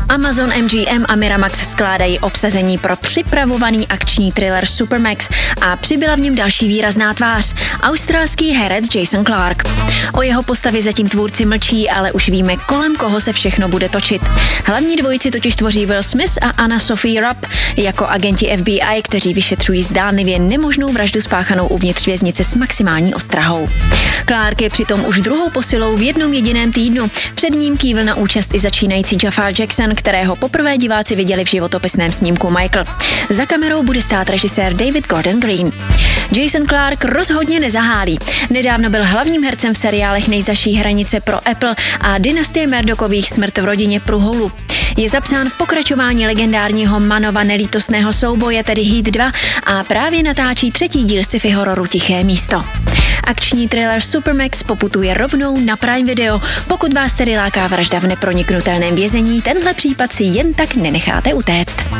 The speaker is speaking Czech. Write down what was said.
Amazon, MGM a Miramax skládají obsazení pro připravovaný akční thriller Supermax a přibyla v něm další výrazná tvář, australský herec Jason Clarke. O jeho postavě zatím tvůrci mlčí, ale už víme, kolem koho se všechno bude točit. Hlavní dvojici totiž tvoří Will Smith a Anna Sophie Rabb jako agenti FBI, kteří vyšetřují zdánlivě nemožnou vraždu spáchanou uvnitř věznice s maximální ostrahou. Clarke je přitom už druhou posilou v jednom jediném týdnu. Před ním kývl na účast i začínající Jafar Jackson, kterého poprvé diváci viděli v životopisném snímku Michael. Za kamerou bude stát režisér David Gordon Green. Jason Clarke rozhodně nezahálí. Nedávno byl hlavním hercem v seriálech Nejzazší hranice pro Apple a Dynastie Murdochových Smrt v rodině Pruholu. Je zapsán v pokračování legendárního Manova nelítostného souboje, tedy Heat 2, a právě natáčí třetí díl sci-fi hororu Tiché místo. Akční thriller Supermax poputuje rovnou na Prime Video. Pokud vás tedy láká vražda v neproniknutelném vězení, tenhle případ si jen tak nenecháte utéct.